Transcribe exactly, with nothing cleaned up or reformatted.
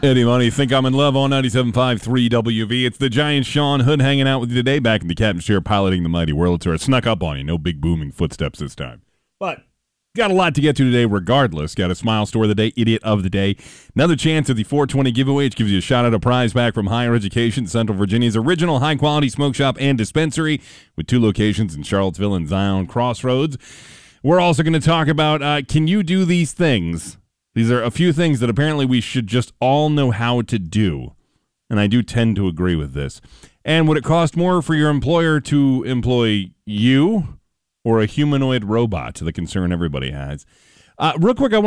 Eddie Money, think I'm in love on ninety-seven point five three W V. It's the giant Sean Hood hanging out with you today, back in the captain's chair, piloting the mighty World Tour. It snuck up on you. No big booming footsteps this time. But got a lot to get to today regardless. Got a Smile Store of the Day, Idiot of the Day. Another chance at the four twenty giveaway, which gives you a shot at a prize back from Higher Education, Central Virginia's original high-quality smoke shop and dispensary with two locations in Charlottesville and Zion Crossroads. We're also going to talk about, uh, can you do these things? These are a few things that apparently we should just all know how to do. And I do tend to agree with this. And would it cost more for your employer to employ you or a humanoid robot? The concern everybody has. Uh, real quick, I want